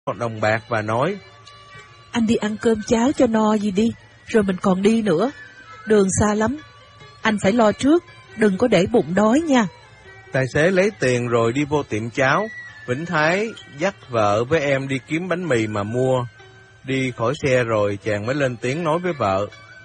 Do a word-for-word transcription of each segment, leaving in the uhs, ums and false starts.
đồng bạc và nói: Anh đi ăn cơm cháo cho no gì đi, rồi mình còn đi nữa. Đường xa lắm, anh phải lo trước, đừng có để bụng đói nha. Tài xế lấy tiền rồi đi vô tiệm cháo. Vĩnh Thái dắt vợ với em đi kiếm bánh mì mà mua. Đi khỏi xe rồi chàng mới lên tiếng nói với vợ: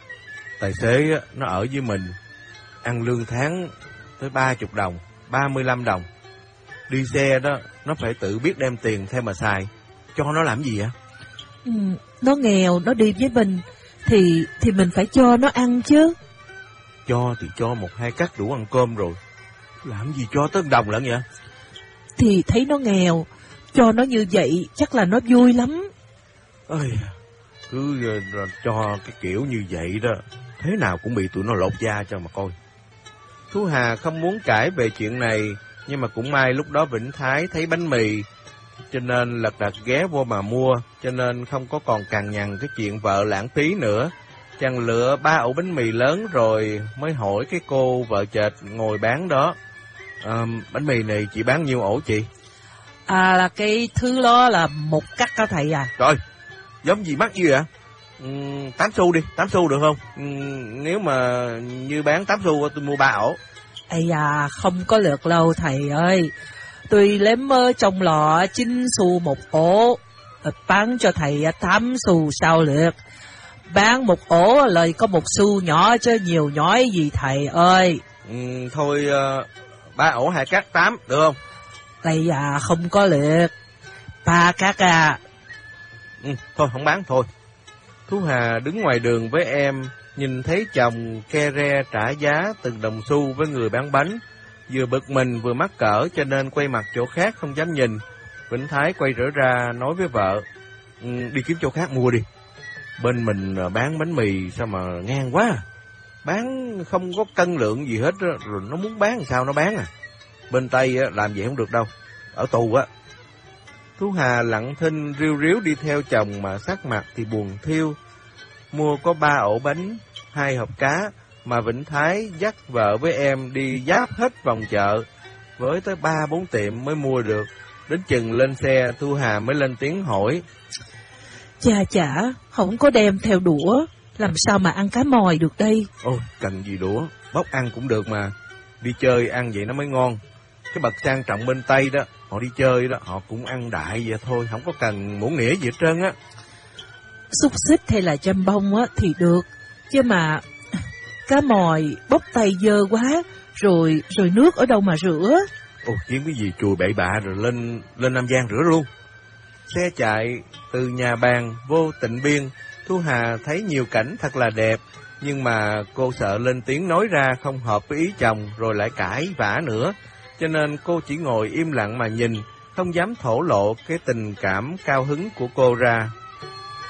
Tài xế nó ở với mình, ăn lương tháng tới ba mươi đồng, ba mươi lăm đồng. Đi xe đó, nó phải tự biết đem tiền theo mà xài. Cho nó làm gì vậy? Ừ, nó nghèo, nó đi với mình, thì thì mình phải cho nó ăn chứ. Cho thì cho một hai cắt đủ ăn cơm rồi. Làm gì cho tới đồng lận vậy? Thì thấy nó nghèo, cho nó như vậy chắc là nó vui lắm. Ôi, cứ uh, cho cái kiểu như vậy đó, thế nào cũng bị tụi nó lột da cho mà coi. Thu Hà không muốn cãi về chuyện này, nhưng mà cũng may lúc đó Vĩnh Thái thấy bánh mì, cho nên lật đật ghé vô mà mua, cho nên không có còn cằn nhằn cái chuyện vợ lãng phí nữa. Chàng lựa ba ổ bánh mì lớn rồi mới hỏi cái cô vợ chệt ngồi bán đó: à, bánh mì này chị bán nhiêu ổ chị? À là cái thứ đó là một cắt đó thầy à. Rồi, giống gì mắc gì vậy? Ừ, tám xu đi, tám xu được không? Ừ, nếu mà như bán tám xu tôi mua ba ổ. Ây da, không có lượt lâu thầy ơi. Tôi lém mơ trong lọ chín xu một ổ, bán cho thầy tám xu sao lượt. Bán một ổ lời có một xu nhỏ chứ nhiều nhói gì thầy ơi. Ừ, thôi ba ổ hai cắt tám được không? Ây da, không có lượt. Ba cắt à. Ừ, thôi không bán thôi. Thu Hà đứng ngoài đường với em, nhìn thấy chồng ke re trả giá từng đồng xu với người bán bánh, vừa bực mình vừa mắc cỡ cho nên quay mặt chỗ khác không dám nhìn. Vĩnh Thái quay trở ra nói với vợ: ừ, đi kiếm chỗ khác mua đi, bên mình bán bánh mì sao mà ngang quá à. Bán không có cân lượng gì hết đó, rồi nó muốn bán sao nó bán à. Bên Tây làm vậy không được đâu, ở tù á. Thu Hà lặng thinh riu riu đi theo chồng mà sắc mặt thì buồn thiêu. Mua có ba ổ bánh, hai hộp cá, mà Vĩnh Thái dắt vợ với em đi giáp hết vòng chợ, với tới ba bốn tiệm mới mua được. Đến chừng lên xe, Thu Hà mới lên tiếng hỏi: Chà chả, không có đem theo đũa, làm sao mà ăn cá mòi được đây? Ôi, cần gì đũa, bóc ăn cũng được mà. Đi chơi ăn vậy nó mới ngon. Cái bậc sang trọng bên Tây đó, họ đi chơi đó, họ cũng ăn đại vậy thôi, không có cần muỗng nĩa gì hết trơn á. Xúc xích hay là chăm bông á thì được, chứ mà cá mòi bóc tay dơ quá, rồi rồi nước ở đâu mà rửa? Ồ, kiếm cái gì chùi bậy bạ rồi lên lên Nam Giang rửa luôn. Xe chạy từ nhà bàn vô Tịnh Biên. Thu Hà thấy nhiều cảnh thật là đẹp, nhưng mà cô sợ lên tiếng nói ra không hợp với ý chồng rồi lại cãi vã nữa, cho nên cô chỉ ngồi im lặng mà nhìn, không dám thổ lộ cái tình cảm cao hứng của cô ra.